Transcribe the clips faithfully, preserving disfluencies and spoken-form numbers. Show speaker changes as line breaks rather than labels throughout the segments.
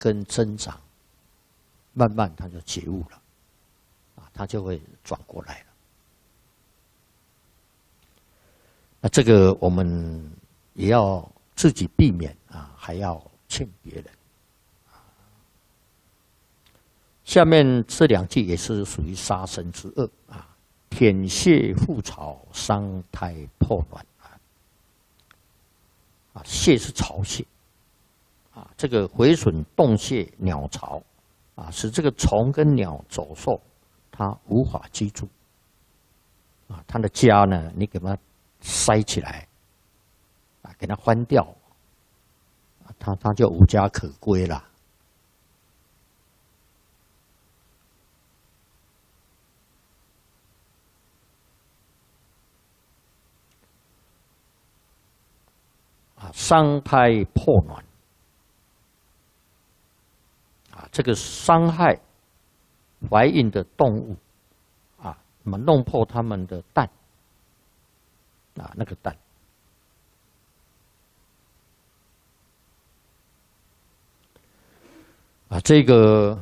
跟增长，慢慢他就觉悟了，啊，他就会转过来了。那这个我们也要自己避免啊，还要劝别人。下面这两句也是属于杀生之恶啊，舔血覆巢，伤胎破卵啊。啊，泄是巢穴啊，这个毁损洞穴鸟巢啊，使这个虫跟鸟走兽它无法居住啊，它的家呢，你给它塞起来啊，给它翻掉啊，它它就无家可归了。啊，伤胎破卵啊，这个伤害怀孕的动物啊，那么弄破它们的蛋啊，那个蛋啊，这个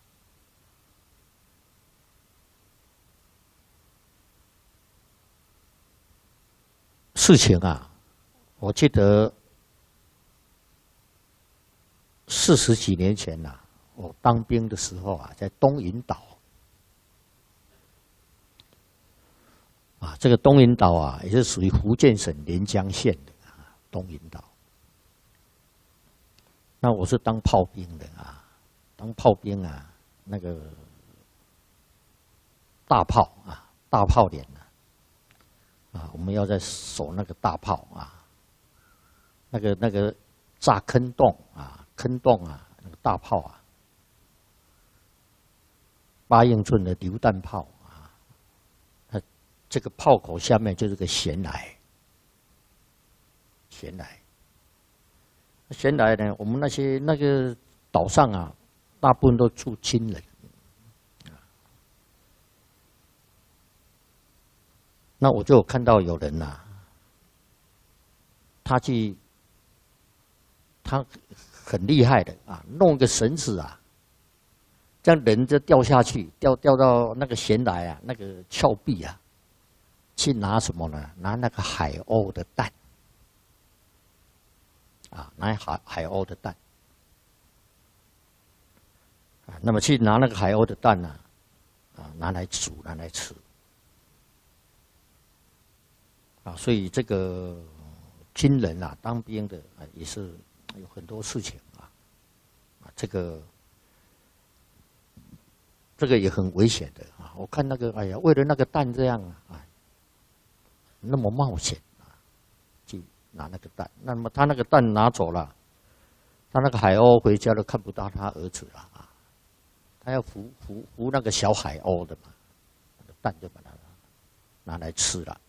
事情啊。我记得四十几年前呐、啊，我当兵的时候啊，在东引岛啊，这个东引岛啊，也是属于福建省连江县的啊，东引岛。那我是当炮兵的啊，当炮兵啊，那个大炮啊，大炮连啊，啊，我们要在守那个大炮啊。那个那个炸坑洞啊，坑洞啊，那个大炮啊，八英寸的榴弹炮啊，它这个炮口下面就是个悬崖，悬崖，悬崖呢，我们那些那个岛上啊，大部分都住亲人，那我就有看到有人呐、啊，他去。他很厉害的啊，弄个绳子啊，这样人就掉下去，掉掉到那个悬崖啊，那个峭壁啊，去拿什么呢？拿那个海鸥的蛋啊，拿海海鸥的蛋啊，那么去拿那个海鸥的蛋呢、啊，啊，拿来煮，拿来吃啊，所以这个军人啊，当兵的啊，也是。有很多事情啊，啊，这个这个也很危险的啊！我看那个，哎呀，为了那个蛋这样啊，那么冒险啊，去拿那个蛋。那么他那个蛋拿走了，他那个海鸥回家都看不到他儿子了啊！他要孵孵孵那个小海鸥的嘛，那个蛋就把它拿来吃了。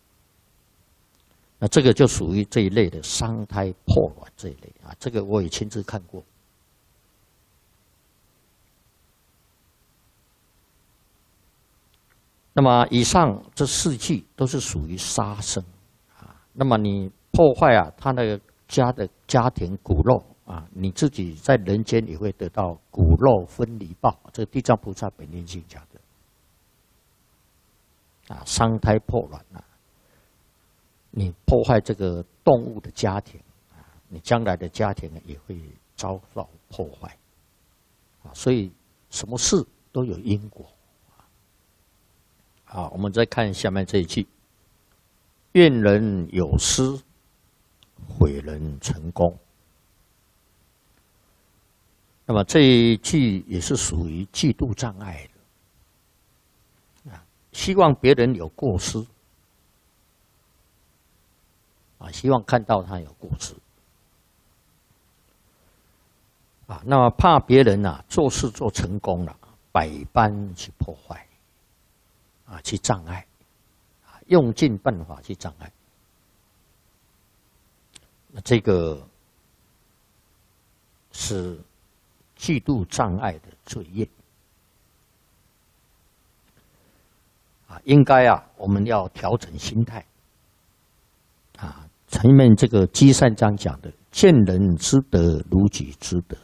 那这个就属于这一类的伤胎破卵这一类啊，这个我也亲自看过。那么以上这四句都是属于杀生啊。那么你破坏啊，他那个家的家庭骨肉啊，你自己在人间也会得到骨肉分离报。这个地藏菩萨本愿经讲的啊，伤胎破卵啊。你破坏这个动物的家庭啊，你将来的家庭也会遭到破坏啊。所以什么事都有因果啊。好，我们再看下面这一句：愿人有失，毁人成功。那么这一句也是属于嫉妒障碍的啊，希望别人有过失。啊，希望看到他有过失啊，那么怕别人呐、啊、做事做成功了，百般去破坏啊，去障碍啊，用尽办法去障碍。那这个是嫉妒障碍的罪业啊，应该啊，我们要调整心态。啊，前面这个积善章讲的，见人之德如己之德，